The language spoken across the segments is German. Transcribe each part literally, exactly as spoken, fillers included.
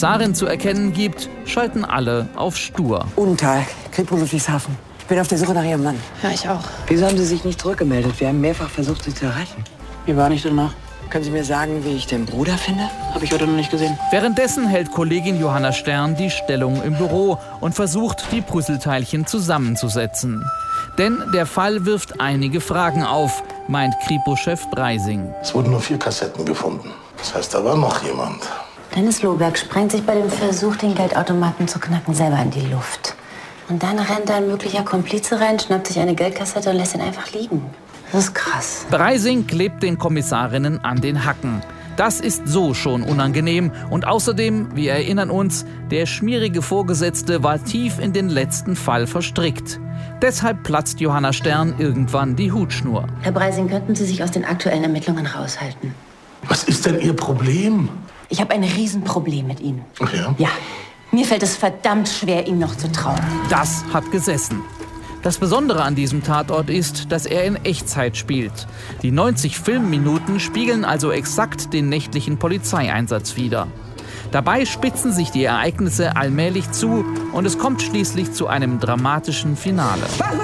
Kommissarin zu erkennen gibt, schalten alle auf stur. Guten Tag, Kripo Ludwigshafen. Ich bin auf der Suche nach Ihrem Mann. Ja, ich auch. Wieso haben Sie sich nicht zurückgemeldet? Wir haben mehrfach versucht, Sie zu erreichen. Mir war nicht danach. Können Sie mir sagen, wie ich den Bruder finde? Habe ich heute noch nicht gesehen. Währenddessen hält Kollegin Johanna Stern die Stellung im Büro und versucht, die Puzzleteilchen zusammenzusetzen. Denn der Fall wirft einige Fragen auf, meint Kripo-Chef Breising. Es wurden nur vier Kassetten gefunden. Das heißt, da war noch jemand. Dennis Lohberg sprengt sich bei dem Versuch, den Geldautomaten zu knacken, selber in die Luft. Und dann rennt ein möglicher Komplize rein, schnappt sich eine Geldkassette und lässt ihn einfach liegen. Das ist krass. Breising klebt den Kommissarinnen an den Hacken. Das ist so schon unangenehm. Und außerdem, wir erinnern uns, der schmierige Vorgesetzte war tief in den letzten Fall verstrickt. Deshalb platzt Johanna Stern irgendwann die Hutschnur. Herr Breising, könnten Sie sich aus den aktuellen Ermittlungen raushalten? Was ist denn Ihr Problem? Ich habe ein Riesenproblem mit Ihnen. Ach ja? Ja, mir fällt es verdammt schwer, ihm noch zu trauen. Das hat gesessen. Das Besondere an diesem Tatort ist, dass er in Echtzeit spielt. Die neunzig Filmminuten spiegeln also exakt den nächtlichen Polizeieinsatz wider. Dabei spitzen sich die Ereignisse allmählich zu und es kommt schließlich zu einem dramatischen Finale.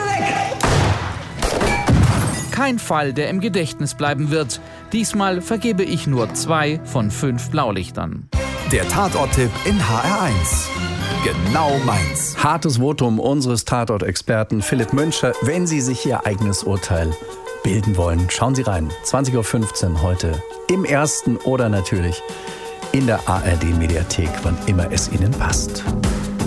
Kein Fall, der im Gedächtnis bleiben wird. Diesmal vergebe ich nur zwei von fünf Blaulichtern. Der Tatort-Tipp in H R eins. Genau meins. Hartes Votum unseres Tatort-Experten Philipp Müncher. Wenn Sie sich Ihr eigenes Urteil bilden wollen, schauen Sie rein. zwanzig Uhr fünfzehn heute im Ersten oder natürlich in der A R D-Mediathek, wann immer es Ihnen passt.